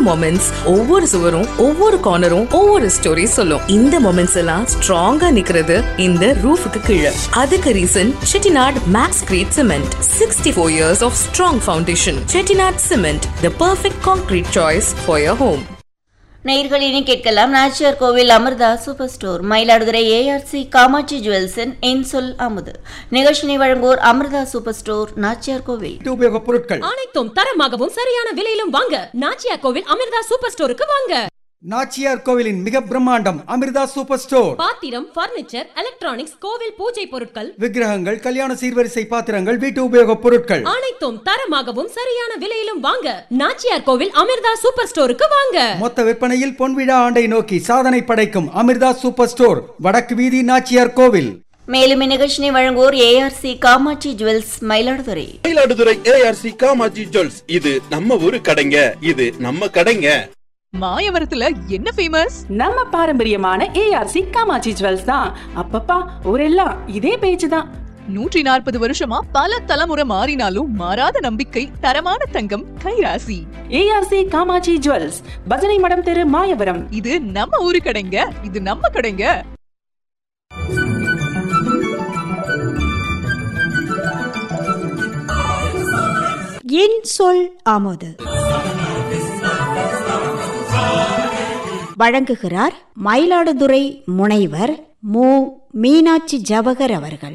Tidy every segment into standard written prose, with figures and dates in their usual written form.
Moments, ஒவ்வொரு சுவரும் ஒவ்வொரு கார்னரும் ஒவ்வொரு ஸ்டோரி சொல்லும். இந்த மொமெண்ட்ஸ் எல்லாம் ஸ்ட்ராங்கா நிக்கிறது இந்த ரூஃபுக்கு கீழே. அதுக்கு reason Chettinad maths great cement. 64 years of strong foundation. Chettinad Cement, the perfect concrete choice for your home. நேயர்கள் இனி கேட்கலாம் நாச்சியார் கோவில் Amrita super store, Mayiladuthurai ARC Kamakshi ஜுவல்ஸின் இன்சொல் அமுது. நிகழ்ச்சியை வழங்குவோர் அமிர்தா சூப்பர் ஸ்டோர், நாச்சியார் கோவில். உபயோகப் பொருட்கள் அனைத்தும் தரமாகவும் சரியான விலையிலும் வாங்க நாச்சியார் கோவில் அமிர்தா சூப்பர் ஸ்டோருக்கு வாங்க. நாச்சியார் கோவிலின் மிக பிரம்மாண்டம் அமிர்தா சூப்பர் ஸ்டோர். பாத்திரம், பர்னிச்சர், எலக்ட்ரானிக்ஸ், கோவில் பூஜை பொருட்கள், விக்கிரகங்கள், கல்யாண சீர்வரிசை பாத்திரங்கள், வீட்டு உபயோகப் பொருட்கள் அனைத்தும் தரமாகவும் சரியான விலையிலும் வாங்க நாச்சியார் கோவில் அமிர்தா சூப்பர் ஸ்டோருக்கு வாங்க. மொத்த விற்பனையில் பொன்விழா ஆண்டை நோக்கி சாதனை படைக்கும் அமிர்தா சூப்பர் ஸ்டோர், வடக்கு வீதி, நாச்சியார் கோவில். மேலும் இந்நிகழ்ச்சியை வழங்குவோர் ARC Kamakshi jewels, Mayiladuthurai. Mayiladuthurai ARC Kamakshi jewels, இது நம்ம ஊரு கடைங்க, இது நம்ம கடைங்க. மாயவரத்துல என்ன ஃபேமஸ்? நம்ம பாரம்பரியமான ஏஆர்சி காமாட்சி ஜுவல்ஸ் தான். அப்பப்பா ஊரெல்லாம் இதே பேச்சு தான். 140 வருஷமா பல தலைமுறை மாறினாலும் மாறாத நம்பிக்கை, தரமான தங்கம், கைராசி. ஏஆர்சி காமாட்சி ஜுவல்ஸ், பஜனை மடம் தெரு, மாயவரம். இது நம்ம ஊரு கடைங்க, இது நம்ம கடைங்க. என் சொல் அமுது வழங்குகிறார் மயிலாடுதுறை முனைவர் மு. மீனாட்சி ஜவஹர் அவர்கள்.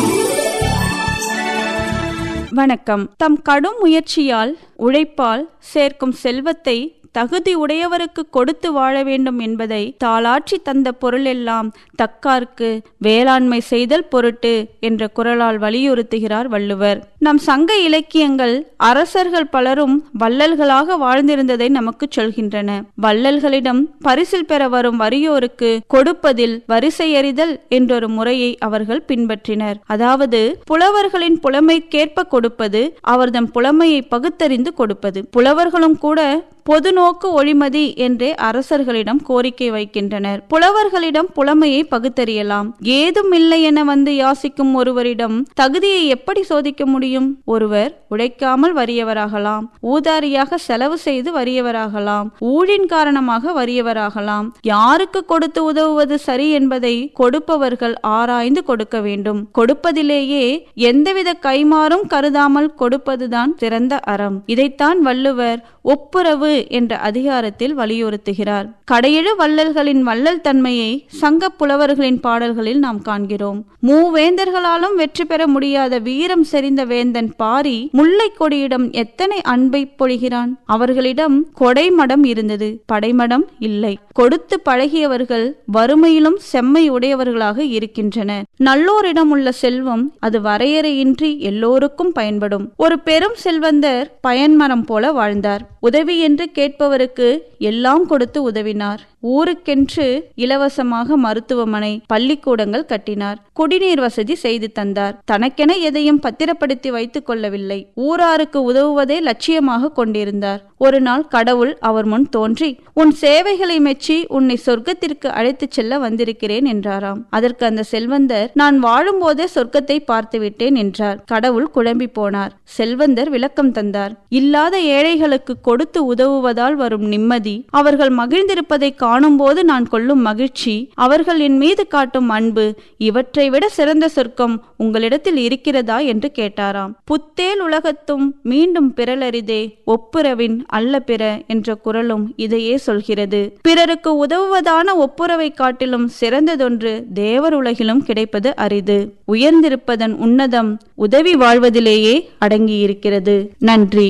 வணக்கம். தம் கடும் முயற்சியால், உழைப்பால் சேர்க்கும் செல்வத்தை தகுதி உடையவருக்கு கொடுத்து வாழ வேண்டும் என்பதை தாளாற்றி தந்த பொருளெல்லாம் தக்கார்க்கு வேளாண்மை செய்தல் பொருட்டு என்ற குறளால் வலியுறுத்துகிறார் வள்ளுவர். நம் சங்க இலக்கியங்கள் அரசர்கள் பலரும் வள்ளல்களாக வாழ்ந்திருந்ததை நமக்கு சொல்கின்றன. வள்ளல்களிடம் பரிசில் பெற வரும் வறியோருக்கு கொடுப்பதில் வரிசையறிதல் என்றொரு முறையை அவர்கள் பின்பற்றினர். அதாவது புலவர்களின் புலமைக்கேற்ப கொடுப்பது, அவர்தம் புலமையை பகுத்தறிந்து கொடுப்பது. புலவர்களும் கூட பொது நோக்கு ஒளிமதி என்றே அரசர்களிடம் கோரிக்கை வைக்கின்றனர். புலவர்களிடம் புலமையை பகுத்தறியலாம். ஏதும் இல்லை என வந்து யாசிக்கும் ஒருவரிடம் தகுதியை எப்படி சோதிக்க முடியும்? ஒருவர் உழைக்காமல் வறியவராகலாம், ஊதாரியாக செலவு செய்து வறியவராகலாம், ஊழின் காரணமாக வறியவராகலாம். யாருக்கு கொடுத்து உதவுவது சரி என்பதை கொடுப்பவர்கள் ஆராய்ந்து கொடுக்க வேண்டும். கொடுப்பதிலேயே எந்தவித கைமாறும் கருதாமல் கொடுப்பதுதான் சிறந்த அறம். இதைத்தான் வள்ளுவர் ஒப்புரவு என்ற அதிகாரத்தில் வலியுறுத்துகிறார். கடையெழு வள்ளல்களின் வள்ளல் தன்மையை சங்க புலவர்களின் பாடல்களில் நாம் காண்கிறோம். மூவேந்தர்களாலும் வெற்றி பெற முடியாத வீரம் செறிந்த வேந்தன் பாரி முல்லை கொடியிடம் எத்தனை அன்பை பொழிகிறான். அவர்களிடம் கொடைமடம் இருந்தது, படைமடம் இல்லை. கொடுத்து பழகியவர்கள் வறுமையிலும் செம்மை உடையவர்களாக இருக்கின்றனர். நல்லோரிடம் உள்ள செல்வம் அது வரையறையின்றி எல்லோருக்கும் பயன்படும். ஒரு பெரும் செல்வந்தர் பயன்மரம் போல வாழ்ந்தார். உதவி என்று கேட்பவருக்கு எல்லாம் கொடுத்து உதவினார். ஊருக்கென்று இலவசமாக மருத்துவமனை, பள்ளிக்கூடங்கள் கட்டினார். குடிநீர் வசதி செய்து தந்தார். தனக்கென எதையும் பத்திரப்படுத்தி வைத்துக் கொள்ளவில்லை. ஊராருக்கு உதவுவதே லட்சியமாக கொண்டிருந்தார். ஒரு நாள் கடவுள் அவர் முன் தோன்றி, உன் சேவைகளை மெச்சி உன்னை சொர்க்கத்திற்கு அழைத்துச் செல்ல வந்திருக்கிறேன் என்றாராம். அதற்கு அந்த செல்வந்தர், நான் வாழும் போதே சொர்க்கத்தை பார்த்து விட்டேன் என்றார். கடவுள் குழம்பி போனார். செல்வந்தர் விளக்கம் தந்தார். இல்லாத ஏழைகளுக்கு கொடுத்து உதவுவதால் வரும் நிம்மதி, அவர்கள் மகிழ்ந்திருப்பதை காணும் போது நான் கொள்ளும் மகிழ்ச்சி, அவர்கள் என் மீது காட்டும் அன்பு, இவற்றை விட சிறந்த சொர்க்கம் உங்களிடத்தில் இருக்கிறதா என்று கேட்டாராம். புத்தேல் உலகத்தும் மீண்டும் பிறலரிதே, ஒப்புரவின் அல்ல பிற என்ற குறளும் இதையே சொல்கிறது. பிறருக்கு உதவுவதான ஒப்புரவை காட்டிலும் சிறந்ததொன்று தேவர் உலகிலும் கிடைப்பது அரிது. உயர்ந்திருப்பதன் உன்னதம் உதவி வாழ்வதிலேயே அடங்கியிருக்கிறது. நன்றி.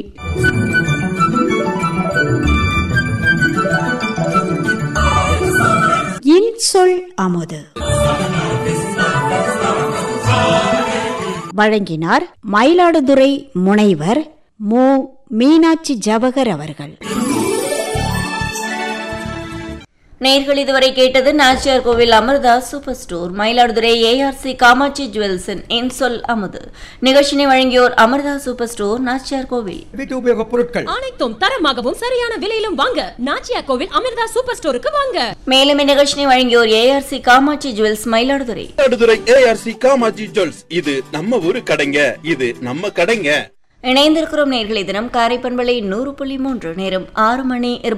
என் சொல் அமுது வழங்கினார் மயிலாடுதுறை முனைவர் மு. மீனாட்சி ஜவஹர் அவர்கள். நேயர்கள் இதுவரை கேட்டது நாச்சியார் கோவில் Amrita super store, Mayiladuthurai ARC Kamakshi ஜுவல்ஸின் இன்சொல் அமுது. நிகழ்ச்சியை வழங்கியோர் அமிர்தா சூப்பர் ஸ்டோர், நாச்சியார் கோவில். வீட்டு உபயோகப் பொருட்கள் அனைத்தும் தரமாகவும் சரியான விலையிலும் வாங்க நாச்சியார் கோவில் அமிர்தா சூப்பர் ஸ்டோருக்கு வாங்க. மேலும் இந்நிகழ்ச்சியை வழங்கியோர் ARC Kamakshi jewels, Mayiladuthurai. Mayiladuthurai ARC Kamakshi jewels, இது நம்ம ஊரு கடைங்க, இது நம்ம கடைங்க. இணைந்திருக்கிறோம் நேயர்களே. தினம் காரைப்பண்பலை 100.3, நேரம் 6 மணி.